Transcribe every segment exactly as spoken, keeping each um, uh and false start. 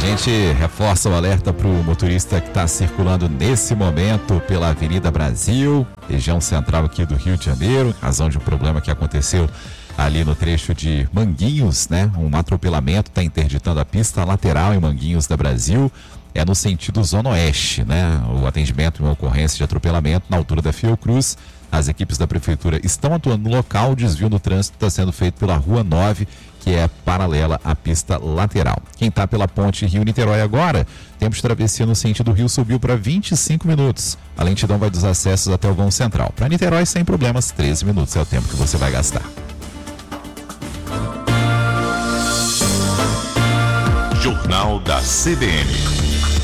gente reforça o alerta para o motorista que está circulando nesse momento pela Avenida Brasil, região central aqui do Rio de Janeiro, razão de um problema que aconteceu ali no trecho de Manguinhos, né? Um atropelamento está interditando a pista lateral em Manguinhos da Brasil, é no sentido Zona Oeste, né? O atendimento em uma ocorrência de atropelamento na altura da Fiocruz. As equipes da prefeitura estão atuando no local, o desvio do trânsito está sendo feito pela Rua nove, que é paralela à pista lateral. Quem está pela ponte Rio-Niterói agora, tempo de travessia no sentido Rio subiu para vinte e cinco minutos. A lentidão vai dos acessos até o vão central. Para Niterói, sem problemas, treze minutos é o tempo que você vai gastar. Jornal da C B N.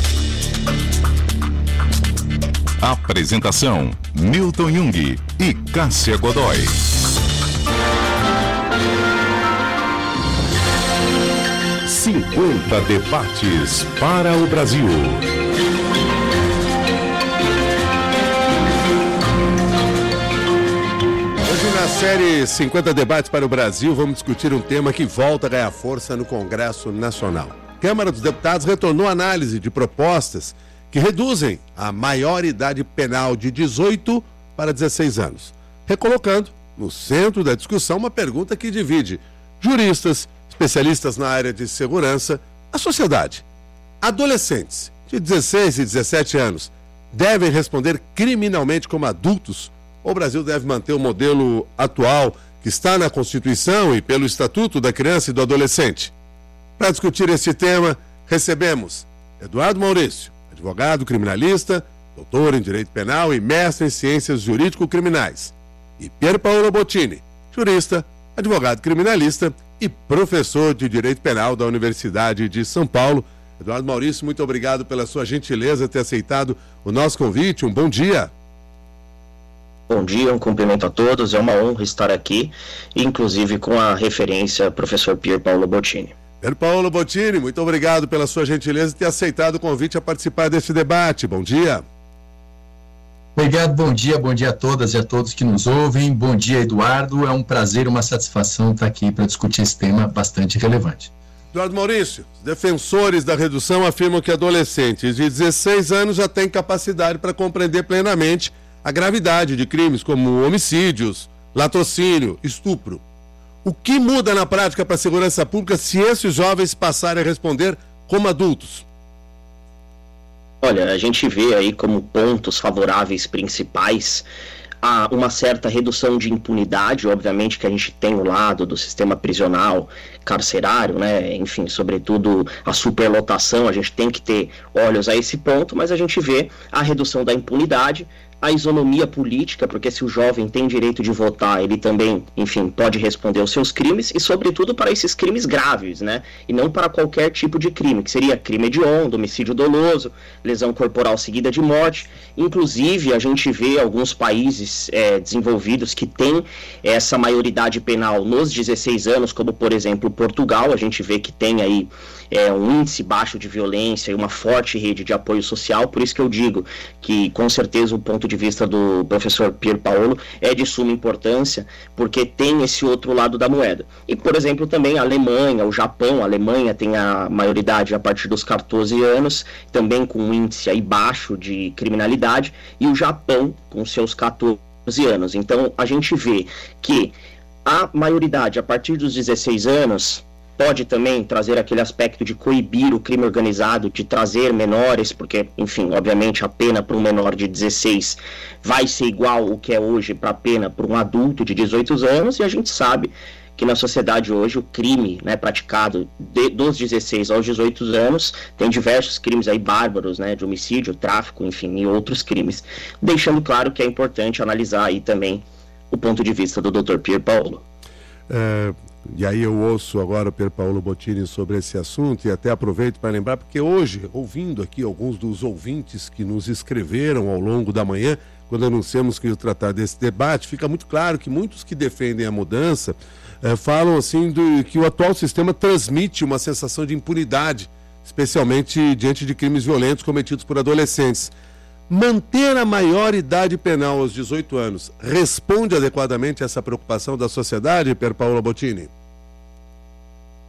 Apresentação: Milton Jung e Cássia Godoy. cinquenta debates para o Brasil. Hoje na série cinquenta debates para o Brasil, vamos discutir um tema que volta a ganhar força no Congresso Nacional. A Câmara dos Deputados retornou a análise de propostas que reduzem a maioridade penal de dezoito para dezesseis anos, recolocando no centro da discussão uma pergunta que divide juristas, especialistas na área de segurança, a sociedade. Adolescentes de dezesseis e dezessete anos devem responder criminalmente como adultos, ou o Brasil deve manter o modelo atual que está na Constituição e pelo Estatuto da Criança e do Adolescente? Para discutir esse tema, recebemos Eduardo Maurício, advogado criminalista, doutor em Direito Penal e mestre em Ciências Jurídico-Criminais, e Pier Paolo Bottini, jurista, advogado criminalista e professor de Direito Penal da Universidade de São Paulo. Eduardo Maurício, muito obrigado pela sua gentileza ter aceitado o nosso convite. Um bom dia. Bom dia, um cumprimento a todos. É uma honra estar aqui, inclusive com a referência professor Pier Paolo Bottini. Pier Paolo Bottini, muito obrigado pela sua gentileza de ter aceitado o convite a participar deste debate. Bom dia. Obrigado, bom dia, bom dia a todas e a todos que nos ouvem. Bom dia, Eduardo. É um prazer, uma satisfação estar aqui para discutir esse tema bastante relevante. Eduardo Maurício, os defensores da redução afirmam que adolescentes de dezesseis anos já têm capacidade para compreender plenamente a gravidade de crimes como homicídios, latrocínio, estupro. O que muda na prática para a segurança pública se esses jovens passarem a responder como adultos? Olha, a gente vê aí como pontos favoráveis principais a uma certa redução de impunidade, obviamente que a gente tem o lado do sistema prisional, carcerário, né, enfim, sobretudo a superlotação, a gente tem que ter olhos a esse ponto, mas a gente vê a redução da impunidade, a isonomia política, porque se o jovem tem direito de votar, ele também, enfim, pode responder aos seus crimes, e sobretudo para esses crimes graves, né, e não para qualquer tipo de crime, que seria crime hediondo, homicídio doloso, lesão corporal seguida de morte. Inclusive, a gente vê alguns países é, desenvolvidos que têm essa maioridade penal nos dezesseis anos, como, por exemplo, Portugal. A gente vê que tem aí é, um índice baixo de violência e uma forte rede de apoio social. Por isso que eu digo que, com certeza, o ponto de vista do professor Pier Paolo é de suma importância, porque tem esse outro lado da moeda. E, por exemplo, também a Alemanha, o Japão, a Alemanha tem a maioridade a partir dos catorze anos, também com um índice aí baixo de criminalidade, e o Japão com seus catorze anos. Então, a gente vê que a maioridade a partir dos dezesseis anos pode também trazer aquele aspecto de coibir o crime organizado, de trazer menores, porque, enfim, obviamente a pena para um menor de dezesseis vai ser igual o que é hoje para a pena para um adulto de dezoito anos, e a gente sabe que na sociedade hoje o crime, né, praticado de, dos dezesseis aos dezoito anos tem diversos crimes aí bárbaros, né, de homicídio, tráfico, enfim, e outros crimes, deixando claro que é importante analisar aí também o ponto de vista do doutor Pier Paolo. É, e aí eu ouço agora o Pier Paolo Bottini sobre esse assunto, e até aproveito para lembrar, porque hoje, ouvindo aqui alguns dos ouvintes que nos escreveram ao longo da manhã, quando anunciamos que ia tratar desse debate, fica muito claro que muitos que defendem a mudança é, falam assim do, que o atual sistema transmite uma sensação de impunidade, especialmente diante de crimes violentos cometidos por adolescentes. Manter a maior idade penal aos dezoito anos responde adequadamente a essa preocupação da sociedade, Pier Paolo Bottini?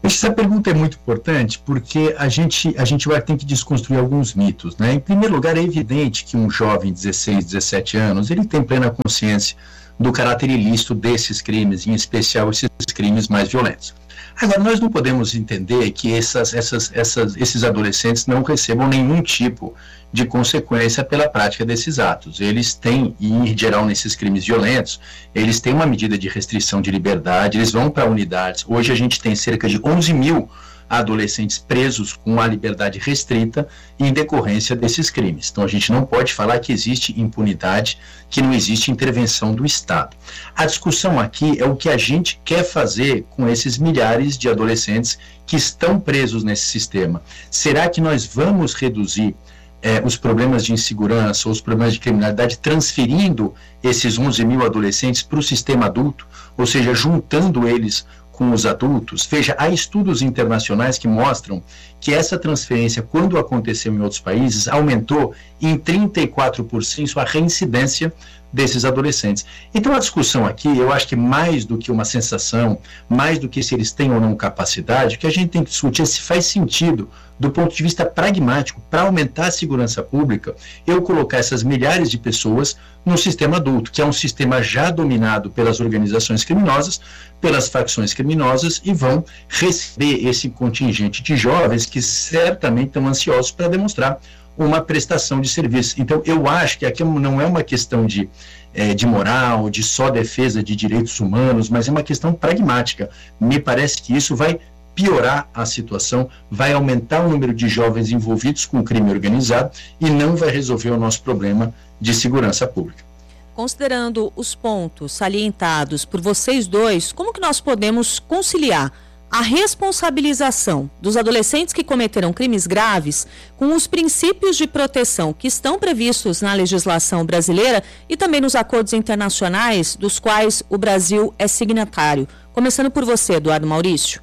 Essa pergunta é muito importante porque a gente, a gente vai ter que desconstruir alguns mitos, né? Em primeiro lugar, é evidente que um jovem de dezesseis, dezessete anos, ele tem plena consciência do caráter ilícito desses crimes, em especial esses crimes mais violentos. Agora, nós não podemos entender que essas, essas, essas, esses adolescentes não recebam nenhum tipo de consequência pela prática desses atos. Eles têm, e em geral nesses crimes violentos, eles têm uma medida de restrição de liberdade, eles vão para unidades. Hoje a gente tem cerca de onze mil adolescentes presos com a liberdade restrita em decorrência desses crimes. Então a gente não pode falar que existe impunidade, que não existe intervenção do Estado. A discussão aqui é o que a gente quer fazer com esses milhares de adolescentes que estão presos nesse sistema. Será que nós vamos reduzir eh, os problemas de insegurança ou os problemas de criminalidade transferindo esses onze mil adolescentes para o sistema adulto, ou seja, juntando eles com os adultos? Veja, há estudos internacionais que mostram que essa transferência, quando aconteceu em outros países, aumentou em trinta e quatro por cento a reincidência desses adolescentes. Então a discussão aqui, eu acho que mais do que uma sensação, mais do que se eles têm ou não capacidade, o que a gente tem que discutir é se faz sentido, do ponto de vista pragmático, para aumentar a segurança pública, eu colocar essas milhares de pessoas no sistema adulto, que é um sistema já dominado pelas organizações criminosas, pelas facções criminosas, e vão receber esse contingente de jovens que certamente estão ansiosos para demonstrar uma prestação de serviço. Então, eu acho que aqui não é uma questão de, é, de moral, de só defesa de direitos humanos, mas é uma questão pragmática. Me parece que isso vai piorar a situação, vai aumentar o número de jovens envolvidos com o crime organizado e não vai resolver o nosso problema de segurança pública. Considerando os pontos salientados por vocês dois, como que nós podemos conciliar a responsabilização dos adolescentes que cometeram crimes graves com os princípios de proteção que estão previstos na legislação brasileira e também nos acordos internacionais dos quais o Brasil é signatário? Começando por você, Eduardo Maurício.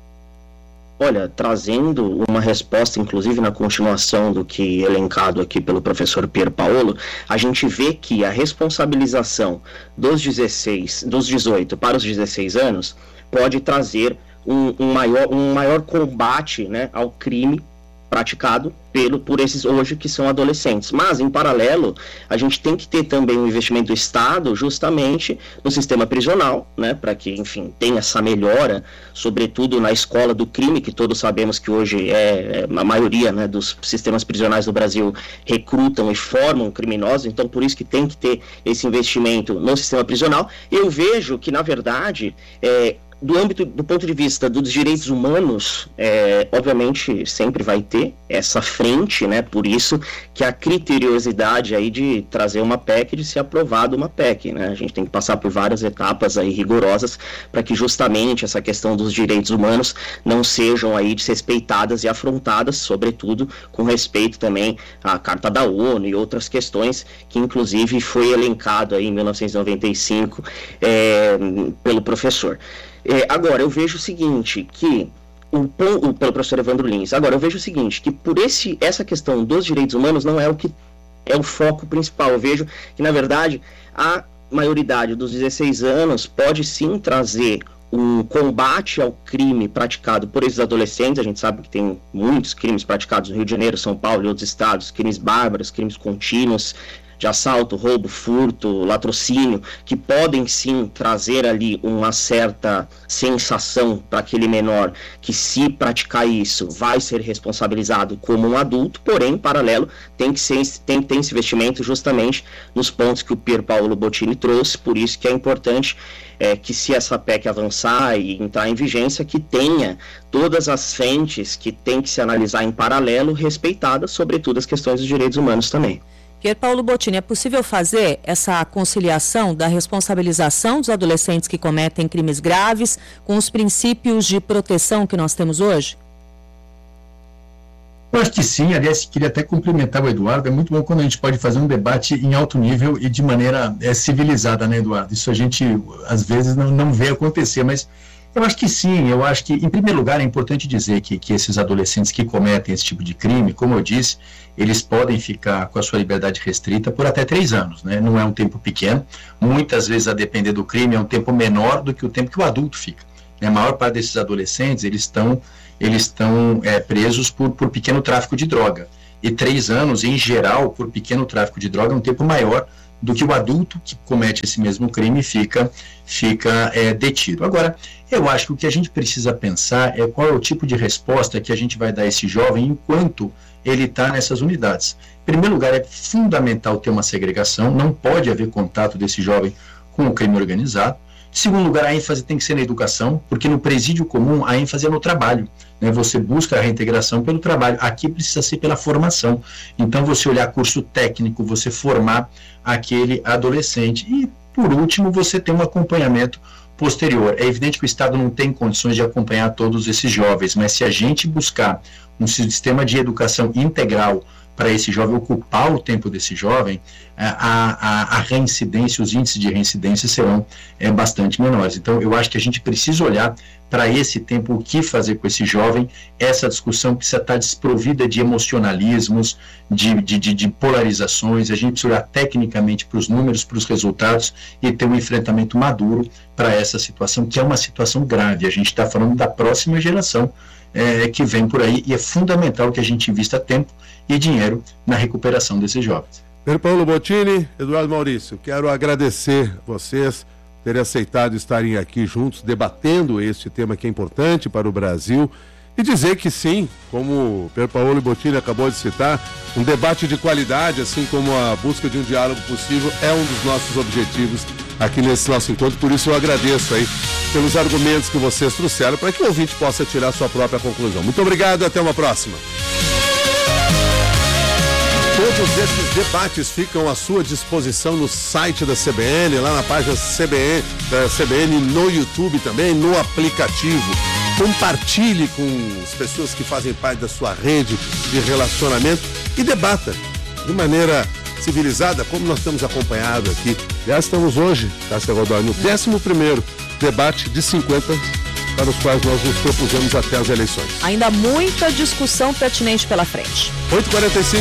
Olha, trazendo uma resposta, inclusive na continuação do que elencado aqui pelo professor Pier Paolo, a gente vê que a responsabilização dos dezesseis, dos dezoito para os dezesseis anos pode trazer um, um, maior, um maior combate, né, ao crime praticado pelo, por esses hoje que são adolescentes. Mas, em paralelo, a gente tem que ter também um investimento do Estado justamente no sistema prisional, né, para que, enfim, tenha essa melhora, sobretudo na escola do crime, que todos sabemos que hoje é, a maioria, né, dos sistemas prisionais do Brasil recrutam e formam criminosos, então por isso que tem que ter esse investimento no sistema prisional. Eu vejo que, na verdade, é, do âmbito, do ponto de vista dos direitos humanos, é, obviamente sempre vai ter essa frente, né, por isso que a criteriosidade aí de trazer uma P E C, de ser aprovada uma P E C, né, a gente tem que passar por várias etapas aí rigorosas para que justamente essa questão dos direitos humanos não sejam aí desrespeitadas e afrontadas, sobretudo com respeito também à Carta da ONU e outras questões que inclusive foi elencado aí em mil novecentos e noventa e cinco é, pelo professor. É, agora, eu vejo o seguinte, que, o, o, pelo professor Evandro Lins, agora eu vejo o seguinte, que por esse, essa questão dos direitos humanos não é o que é o foco principal. Eu vejo que, na verdade, a maioridade dos dezesseis anos pode sim trazer um combate ao crime praticado por esses adolescentes. A gente sabe que tem muitos crimes praticados no Rio de Janeiro, São Paulo e outros estados, crimes bárbaros, crimes contínuos, de assalto, roubo, furto, latrocínio, que podem sim trazer ali uma certa sensação para aquele menor que, se praticar isso, vai ser responsabilizado como um adulto, porém, em paralelo, tem que ser, tem, tem esse investimento justamente nos pontos que o Pier Paolo Bottini trouxe. Por isso que é importante é, que, se essa P E C avançar e entrar em vigência, que tenha todas as frentes que tem que se analisar em paralelo, respeitadas, sobretudo, as questões dos direitos humanos também. Pier Paolo Bottini, é possível fazer essa conciliação da responsabilização dos adolescentes que cometem crimes graves com os princípios de proteção que nós temos hoje? Eu acho que sim. Aliás, queria até cumprimentar o Eduardo. É muito bom quando a gente pode fazer um debate em alto nível e de maneira é, civilizada, né, Eduardo? Isso a gente, às vezes, não, não vê acontecer, mas eu acho que sim. Eu acho que, em primeiro lugar, é importante dizer que, que esses adolescentes que cometem esse tipo de crime, como eu disse, eles podem ficar com a sua liberdade restrita por até três anos, né? Não é um tempo pequeno. Muitas vezes, a depender do crime, é um tempo menor do que o tempo que o adulto fica. A maior parte desses adolescentes, eles estão eles estão é, presos por, por pequeno tráfico de droga. E três anos, em geral, por pequeno tráfico de droga, é um tempo maior do que o adulto que comete esse mesmo crime fica, fica é, detido. Agora, eu acho que o que a gente precisa pensar é qual é o tipo de resposta que a gente vai dar a esse jovem enquanto ele está nessas unidades. Em primeiro lugar, é fundamental ter uma segregação, não pode haver contato desse jovem com o crime organizado. Em segundo lugar, a ênfase tem que ser na educação, porque no presídio comum a ênfase é no trabalho, né? Você busca a reintegração pelo trabalho, aqui precisa ser pela formação. Então você olhar curso técnico, você formar aquele adolescente. E por último, você tem um acompanhamento posterior. É evidente que o Estado não tem condições de acompanhar todos esses jovens, mas se a gente buscar um sistema de educação integral para esse jovem, ocupar o tempo desse jovem, a, a, a reincidência, os índices de reincidência serão é, bastante menores. Então, eu acho que a gente precisa olhar para esse tempo, o que fazer com esse jovem. Essa discussão precisa estar desprovida de emocionalismos, de, de, de, de polarizações. A gente precisa olhar tecnicamente para os números, para os resultados e ter um enfrentamento maduro para essa situação, que é uma situação grave. A gente está falando da próxima geração é, que vem por aí, e é fundamental que a gente invista tempo e dinheiro na recuperação desses jovens. Pedro Paulo Bottini, Eduardo Maurício, quero agradecer vocês terem aceitado estarem aqui juntos debatendo este tema que é importante para o Brasil e dizer que sim, como o Pedro Paulo Bottini acabou de citar, um debate de qualidade, assim como a busca de um diálogo possível, é um dos nossos objetivos aqui nesse nosso encontro. Por isso eu agradeço aí pelos argumentos que vocês trouxeram para que o ouvinte possa tirar sua própria conclusão. Muito obrigado e até uma próxima. Todos esses debates ficam à sua disposição no site da C B N, lá na página C B N, da C B N, no YouTube também, no aplicativo. Compartilhe com as pessoas que fazem parte da sua rede de relacionamento e debata de maneira civilizada, como nós temos acompanhado aqui. Já estamos hoje, Cássia Godoy, no décimo primeiro debate de cinquenta para os quais nós nos propusemos até as eleições. Ainda muita discussão pertinente pela frente. oito e quarenta e cinco